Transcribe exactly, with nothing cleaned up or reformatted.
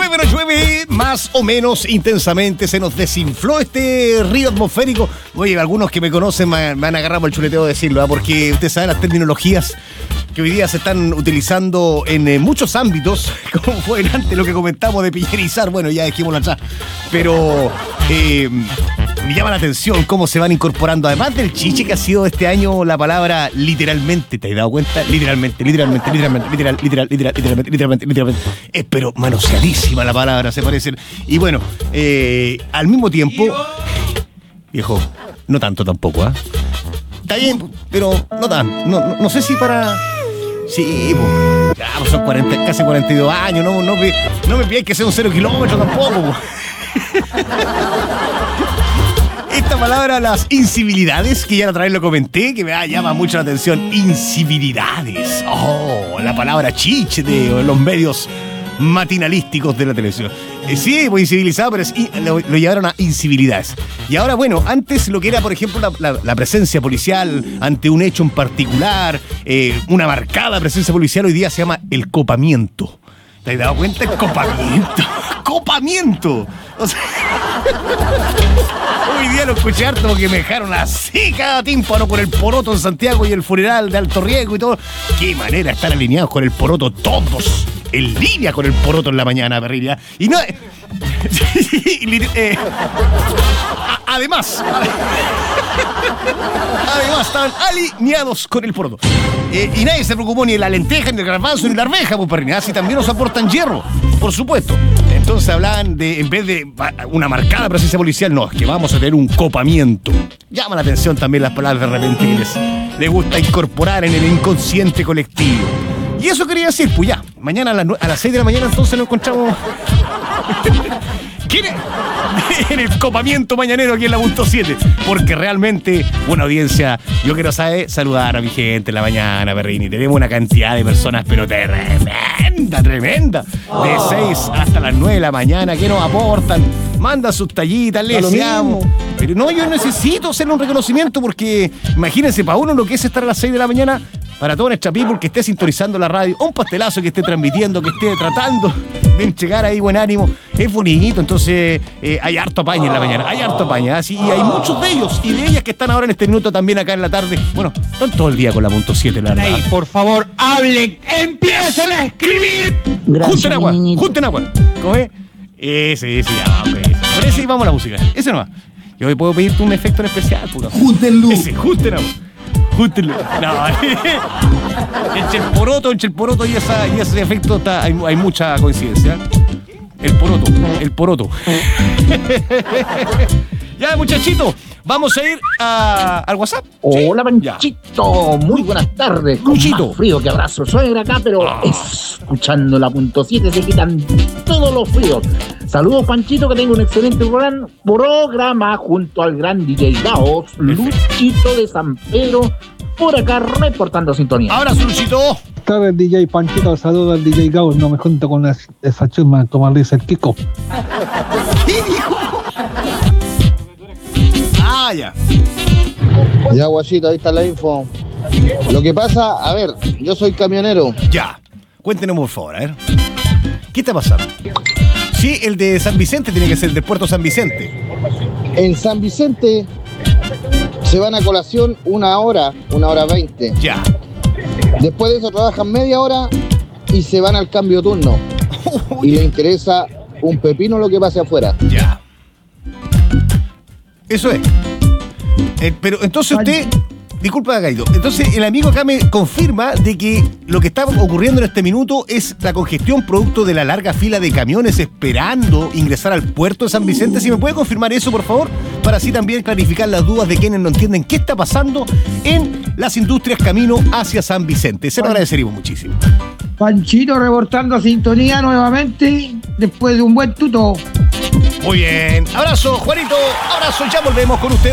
Llueve, no llueve, más o menos intensamente se nos desinfló este río atmosférico. Oye, algunos que me conocen me, me han agarrado por el chuleteo de decirlo, ¿eh? Porque usted sabe las terminologías que hoy día se están utilizando en eh, muchos ámbitos, como fue delante lo que comentamos de piñerizar, bueno, ya dejémoslo atrás, pero eh, me llama la atención cómo se van incorporando, además del chiche que ha sido este año la palabra literalmente, ¿te has dado cuenta? Literalmente, literalmente, literalmente, literal, literal, literal, literalmente, literalmente, literalmente, es pero manoseadísima la palabra, se parecen, y bueno, eh, al mismo tiempo, viejo, no tanto tampoco, ¿ah? ¿eh? Está bien, pero no tan, no, no, no sé si para... Sí, pues, ya, pues son cuarenta, casi cuarenta y dos años, no, no, me, no me pides que sea un cero kilómetro tampoco. Pues. Esta palabra, las incivilidades, que ya la otra vez lo comenté, que me ah, llama mucho la atención, incivilidades. Oh, la palabra chiche de los medios matinalísticos de la televisión. Eh, sí, muy incivilizado, pero es, lo, lo llevaron a incivilidades. Y ahora, bueno, antes lo que era, por ejemplo, la, la, la presencia policial ante un hecho en particular, eh, una marcada presencia policial, hoy día se llama el copamiento. ¿Te has dado cuenta? El copamiento. ¡Copamiento! O sea, hoy día lo escuché harto porque me dejaron así cada tímpano con el poroto en Santiago y el funeral de Alto Riesgo y todo. Qué manera de estar alineados con el poroto todos. En línea con el poroto en la mañana, perrilla. Y no... eh, además... Además, estaban alineados con el poroto. Eh, y nadie se preocupó ni de la lenteja, ni del garbanzo, ni de la arveja, pues, perrilla. Así también nos aportan hierro, por supuesto. Entonces hablaban de, en vez de una marcada presencia policial, no, es que vamos a tener un copamiento. Llama la atención también las palabras de repente que les, les gusta incorporar en el inconsciente colectivo. Y eso quería decir, pues ya, mañana a las, a las seis de la mañana entonces nos encontramos ¿quién es? En el copamiento mañanero aquí en la punto siete, porque realmente, buena audiencia, yo quiero saber, saludar a mi gente en la mañana, Perrini. Tenemos una cantidad de personas, pero tremenda, tremenda, de seis hasta las nueve de la mañana, que nos aportan, mandan sus tallitas, les deseamos. Pero no, yo necesito hacerle un reconocimiento, porque imagínense, para uno lo que es estar a las seis de la mañana, para toda nuestra people que esté sintonizando la radio, un pastelazo que esté transmitiendo, que esté tratando de entregar ahí buen ánimo, es bonito. Entonces eh, hay harto apaña en la mañana, hay harto apaña, así, y hay muchos de ellos y de ellas que están ahora en este minuto también acá en la tarde. Bueno, están todo el día con la punto siete, la verdad. Hey, por favor, hablen, empiecen a escribir. Junten agua, junten agua. ¿Cómo es? Ese, ese, ya, ok. Por ese y vamos a la música, ese nomás. Yo hoy puedo pedirte un efecto en especial, puro. Júntenlo. Ese, junten agua. Júntenlo. No, entre el poroto, entre el poroto y, esa, y ese efecto está, hay, hay mucha coincidencia. El poroto, el poroto. Ya, muchachito, vamos a ir a, al WhatsApp. Hola, Panchito. Muy buenas tardes. Con Luchito. Más frío que abrazo suegra acá, pero oh. escuchando la punto siete se quitan todos los fríos. Saludos, Panchito, que tengo un excelente programa, programa junto al gran D J Gao, Luchito de San Pedro, por acá reportando sintonía. Ahora, Luchito. Buenas tardes, D J Panchito. Saludos al D J Gao. No me junto con la, esa chusma a tomarles el Kiko. ¿Qué dijo? Ah, ya. Ya, guachito, ahí está la info. Lo que pasa, a ver, yo soy camionero. Ya. Cuéntenos, por favor, a ver. ¿Qué está pasando? Sí, el de San Vicente tiene que ser el de Puerto San Vicente. En San Vicente se van a colación una hora, una hora veinte. Ya. Después de eso trabajan media hora y se van al cambio turno. Y les interesa un pepino lo que pase afuera. Ya. Eso es. Eh, pero entonces usted... Disculpa, Gaito. Entonces el amigo acá me confirma de que lo que está ocurriendo en este minuto es la congestión producto de la larga fila de camiones esperando ingresar al puerto de San Vicente. Si me puede confirmar eso, por favor, para así también clarificar las dudas de quienes no entienden qué está pasando en las industrias camino hacia San Vicente. Se lo agradeceríamos muchísimo. Panchito reportando sintonía nuevamente después de un buen tuto. Muy bien. Abrazo, Juanito. Abrazo. Ya volvemos con usted.